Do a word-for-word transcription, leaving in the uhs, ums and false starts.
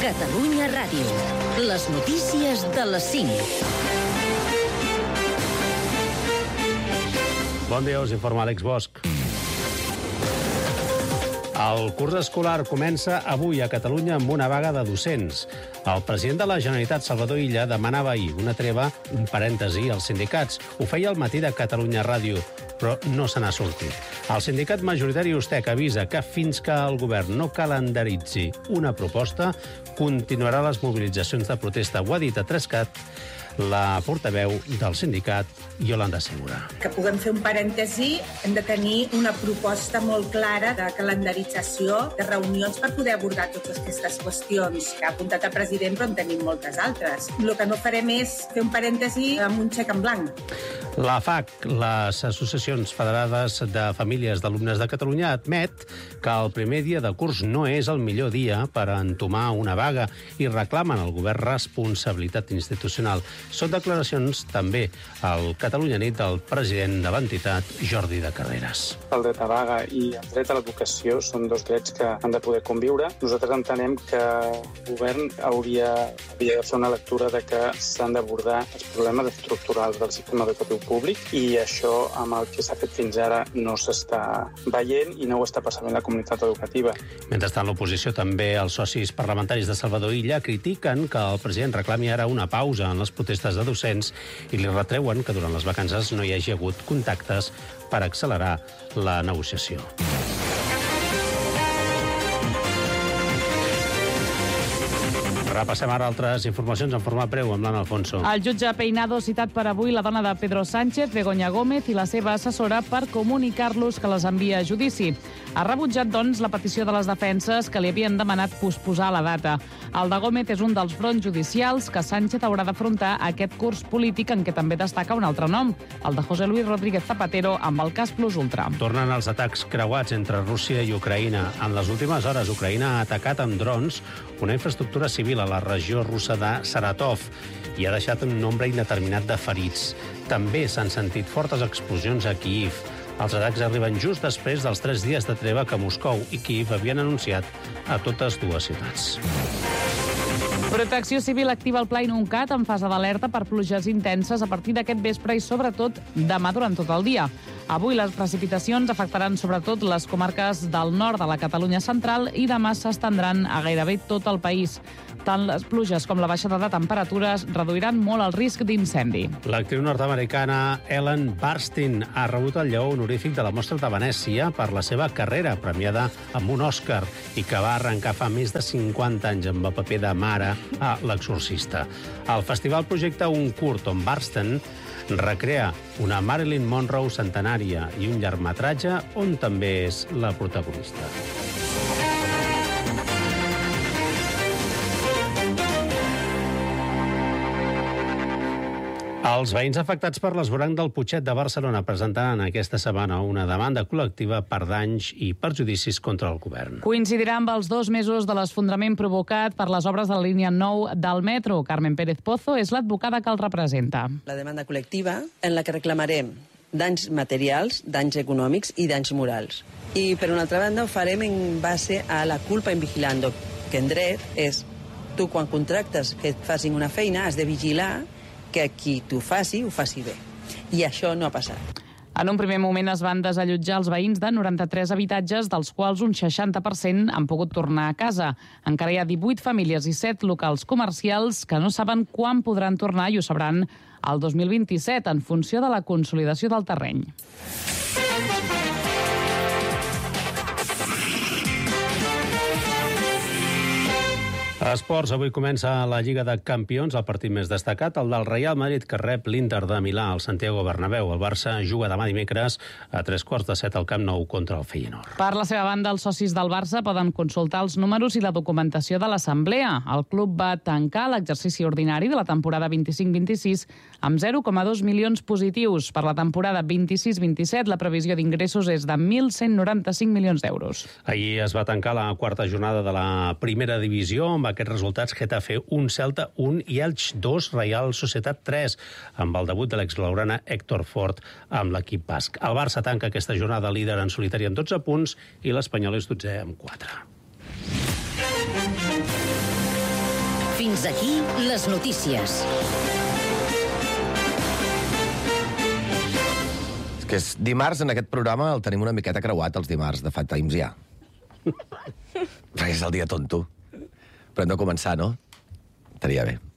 Catalunya Ràdio. Les notícies de les cinc. Bon dia, us informa Àlex Bosch. El curs escolar comença avui a Catalunya amb una vaga de docents. El president de la Generalitat, Salvador Illa, demanava ahir una treva, un parèntesi, als sindicats. Ho feia al matí de Catalunya Ràdio, però no se n'ha sortit. El sindicat majoritari USTEC avisa que fins que el govern no calendaritzi una proposta, continuarà les mobilitzacions de protesta. Ho ha dit a Trescat la portaveu del sindicat, Yolanda Segura. Que puguem fer un parèntesi, hem de tenir una proposta molt clara de calendarització de reunions per poder abordar totes aquestes qüestions. Ha apuntat el president, però en tenim moltes altres. El que no farem és fer un parèntesi amb un xec en blanc. La F A C, les Associacions Federades de Famílies d'Alumnes de Catalunya, admet que el primer dia de curs no és el millor dia per entomar una vaga i reclamen al govern responsabilitat institucional. Són declaracions també al Catalunya Nit del president de l'entitat, Jordi de Carreras. El dret a vaga i el dret a l'educació són dos drets que han de poder conviure. Nosaltres entenem que el govern hauria, hauria de fer una lectura de que s'han d'abordar els problemes estructurals del sistema educatiu públic i això amb el que s'ha fet fins ara no s'està veient i no ho està percebent la comunitat educativa. Mentrestant, l'oposició, també els socis parlamentaris de Salvador Illa, critiquen que el president reclami ara una pausa en les protestes de docents i li retreuen que durant les vacances no hi hagi hagut contactes per accelerar la negociació. Repassem ara altres informacions en format breu amb l'Anna Alfonso. El jutge Peinado ha citat per avui la dona de Pedro Sánchez, Begoña Gómez, i la seva assessora per comunicar-los que les envia a judici. Ha rebutjat, doncs, la petició de les defenses que li havien demanat posposar la data. El de Gómez és un dels fronts judicials que Sánchez haurà d'afrontar aquest curs polític en què també destaca un altre nom, el de José Luis Rodríguez Zapatero, amb el cas Plus Ultra. Tornen els atacs creuats entre Rússia i Ucraïna. En les últimes hores, Ucraïna ha atacat amb drons una infraestructura civil a la regió russa de Saratov i ha deixat un nombre indeterminat de ferits. També s'han sentit fortes explosions a Kíiv. Els atacs arriben just després dels tres dies de treva que Moscou i Kíiv havien anunciat a totes dues ciutats. Protecció Civil activa el Pla Inuncat en fase d'alerta per pluges intenses a partir d'aquest vespre i, sobretot, demà durant tot el dia. Avui les precipitacions afectaran sobretot les comarques del nord de la Catalunya central i demà s'estendran a gairebé tot el país. Tant les pluges com la baixada de temperatures reduiran molt el risc d'incendi. L'actriu nord-americana Ellen Burstyn ha rebut el lleó honorífic de la Mostra de Venècia per la seva carrera, premiada amb un Òscar, i que va arrencar fa més de cinquanta anys amb el paper de mare a L'Exorcista. El festival projecta un curt on Burstyn recrea una Marilyn Monroe centenària i un llargmetratge on també és la protagonista. Els veïns afectats per l'esvoranc del Putxet de Barcelona presentaran aquesta setmana una demanda col·lectiva per danys i perjudicis contra el govern. Coincidirà amb els dos mesos de l'esfondrament provocat per les obres de la línia nou del metro. Carmen Pérez Pozo és l'advocada que el representa. La demanda col·lectiva en la que reclamarem danys materials, danys econòmics i danys morals. I, per una altra banda, ho farem en base a la culpa in vigilando, que en dret és tu, quan contractes que et facin una feina, has de vigilar que qui t'ho faci, ho faci bé. I això no ha passat. En un primer moment es van desallotjar els veïns de noranta-tres habitatges, dels quals un seixanta per cent han pogut tornar a casa. Encara hi ha divuit famílies i set locals comercials que no saben quan podran tornar i ho sabran el dos mil vint-i-set, en funció de la consolidació del terreny. A esports, avui comença la Lliga de Campions, el partit més destacat, el del Real Madrid, que rep l'Inter de Milà al Santiago Bernabéu. El Barça juga demà dimecres a tres quarts de set al Camp Nou contra el Feyenoord. Per la seva banda, els socis del Barça poden consultar els números i la documentació de l'assemblea. El club va tancar l'exercici ordinari de la temporada vint-i-cinc vint-i-sis amb zero coma dos milions positius. Per la temporada vint-i-sis vint-i-set, la previsió d'ingressos és de mil cent noranta-cinc milions d'euros. Ahir es va tancar la quarta jornada de la primera divisió amb aquests resultats: Getafe un, Celta un i Elx dos, Reial Societat tres, amb el debut de l'exblaugrana Héctor Fort amb l'equip basc. El Barça tanca aquesta jornada líder en solitari amb dotze punts i l'Espanyol és dotzè amb quatre. Fins aquí les notícies. És que és dimarts, en aquest programa, el tenim una miqueta creuat, els dimarts de Fat Times, ja. Perquè és el dia tonto. Però hem de començar, no? Estaria bé.